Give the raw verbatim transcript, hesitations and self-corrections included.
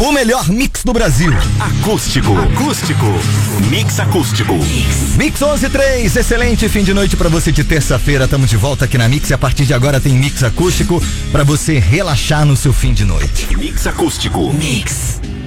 O melhor mix do Brasil. Acústico. Acústico. Mix acústico. Mix, mix onze e três. Excelente fim de noite pra você de terça-feira. Estamos de volta aqui na Mix e a partir de agora tem mix acústico pra você relaxar no seu fim de noite. Mix acústico. Mix.